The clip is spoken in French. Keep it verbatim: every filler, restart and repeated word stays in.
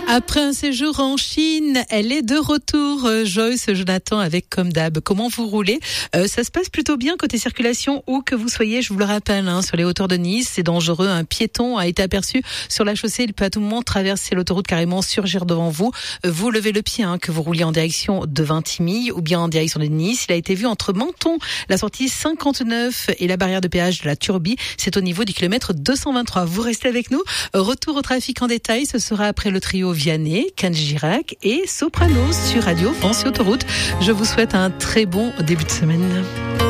Après un séjour en Chine, elle est de retour. Euh, Joyce Jonathan avec comme d'hab. Comment vous roulez ? euh, Ça se passe plutôt bien côté circulation, où que vous soyez, je vous le rappelle, hein, sur les hauteurs de Nice, c'est dangereux. Un piéton a été aperçu sur la chaussée. Il peut à tout moment traverser l'autoroute, carrément surgir devant vous. Euh, vous levez le pied, hein, que vous rouliez en direction de Vintimille ou bien en direction de Nice. Il a été vu entre Menton, la sortie cinquante-neuf et la barrière de péage de la Turbie. C'est au niveau du kilomètre deux cent vingt-trois. Vous restez avec nous. Retour au trafic en détail. Ce sera après le trio Vianney, Kenji Girac et Soprano sur Radio France Autoroute. Je vous souhaite un très bon début de semaine.